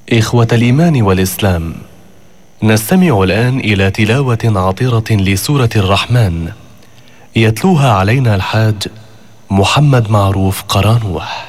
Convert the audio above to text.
إخوة الإيمان والإسلام، نستمع الآن إلى تلاوة عطرة لسورة الرحمن، يتلوها علينا الحاج محمد معروف قرانوح.